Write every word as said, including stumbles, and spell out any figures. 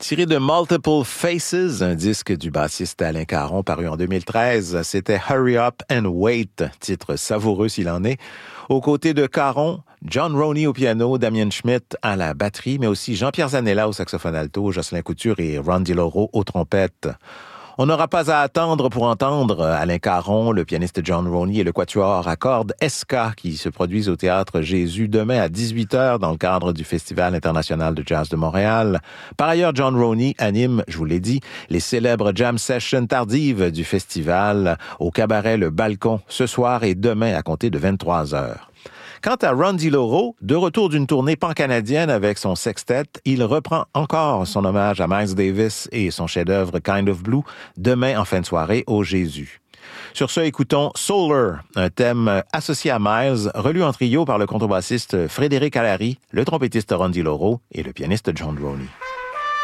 Tiré de Multiple Faces, un disque du bassiste Alain Caron paru en deux mille treize, c'était Hurry Up and Wait, titre savoureux s'il en est. Aux côtés de Caron, John Roney au piano, Damien Schmidt à la batterie, mais aussi Jean-Pierre Zanella au saxophone alto, Jocelyn Couture et Ron DiLauro aux trompettes. On n'aura pas à attendre pour entendre Alain Caron, le pianiste John Roney et le quatuor à cordes S K qui se produisent au Théâtre Jésus demain à dix-huit heures dans le cadre du Festival international de jazz de Montréal. Par ailleurs, John Roney anime, je vous l'ai dit, les célèbres jam sessions tardives du festival au cabaret Le Balcon ce soir et demain à compter de vingt-trois heures. Quant à Ron DiLauro, de retour d'une tournée pan-canadienne avec son sextet, il reprend encore son hommage à Miles Davis et son chef-d'œuvre Kind of Blue demain en fin de soirée au Jésus. Sur ce, écoutons Solar, un thème associé à Miles, relu en trio par le contrebassiste Frédéric Allary, le trompettiste Ron DiLauro et le pianiste John Roney.